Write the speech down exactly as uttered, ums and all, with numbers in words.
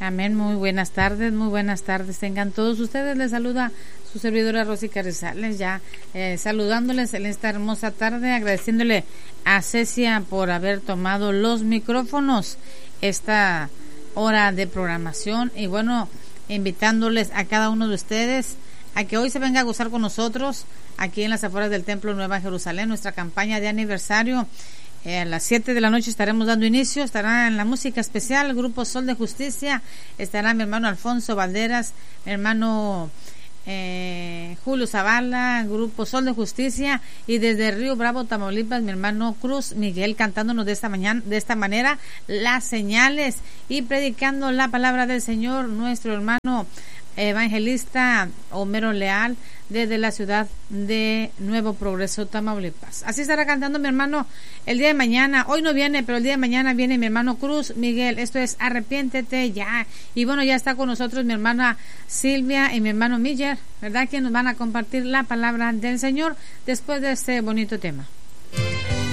Amén, muy buenas tardes, muy buenas tardes. Tengan todos ustedes, les saluda su servidora Rosy Carrizales, ya eh, saludándoles en esta hermosa tarde, agradeciéndole a Cecia por haber tomado los micrófonos esta hora de programación y bueno, invitándoles a cada uno de ustedes a que hoy se venga a gozar con nosotros aquí en las afueras del Templo Nueva Jerusalén, nuestra campaña de aniversario. Eh, a las siete de la noche estaremos dando inicio, estará en la música especial el grupo Sol de Justicia, estará mi hermano Alfonso Valderas, mi hermano eh, Julio Zavala, grupo Sol de Justicia, y desde Río Bravo, Tamaulipas, mi hermano Cruz Miguel cantándonos de esta mañana, de esta manera las señales y predicando la palabra del Señor, nuestro hermano evangelista Homero Leal desde la ciudad de Nuevo Progreso, Tamaulipas. Así estará cantando mi hermano el día de mañana. Hoy no viene, pero el día de mañana viene mi hermano Cruz Miguel. Esto es Arrepiéntete ya. Y bueno, ya está con nosotros mi hermana Silvia y mi hermano Miller, ¿verdad? Que nos van a compartir la palabra del Señor después de este bonito tema.